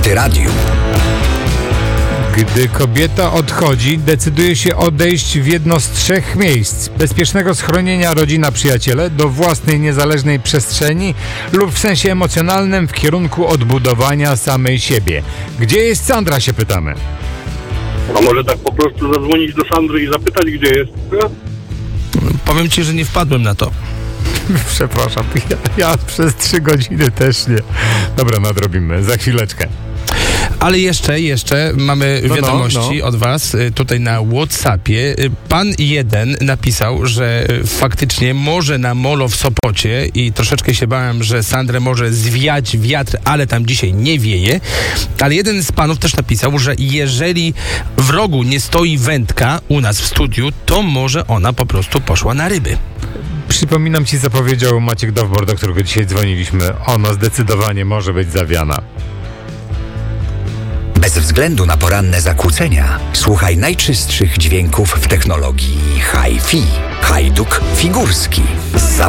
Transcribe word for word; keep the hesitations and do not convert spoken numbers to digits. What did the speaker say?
Antyradium. Gdy kobieta odchodzi, decyduje się odejść w jedno z trzech miejsc: bezpiecznego schronienia rodzina, przyjaciele, do własnej niezależnej przestrzeni lub w sensie emocjonalnym w kierunku odbudowania samej siebie. Gdzie jest Sandra, się pytamy. A może tak po prostu zadzwonić do Sandry i zapytać, gdzie jest? Powiem ci, że nie wpadłem na to. Przepraszam, ja, ja przez trzy godziny też nie. Dobra, nadrobimy, za chwileczkę. Ale jeszcze, jeszcze mamy No, wiadomości no, no. od was y, tutaj na WhatsAppie. Y, Pan jeden napisał, że y, faktycznie może na molo w Sopocie i troszeczkę się bałem, że Sandrę może zwiać wiatr, ale tam dzisiaj nie wieje. Ale jeden z panów też napisał, że jeżeli w rogu nie stoi wędka u nas w studiu, to może ona po prostu poszła na ryby. Przypominam ci, co powiedział Maciek Dowbor, do którego dzisiaj dzwoniliśmy. Ona zdecydowanie może być zawiana. Bez względu na poranne zakłócenia, słuchaj najczystszych dźwięków w technologii Hi-Fi. Hajduk Figurski.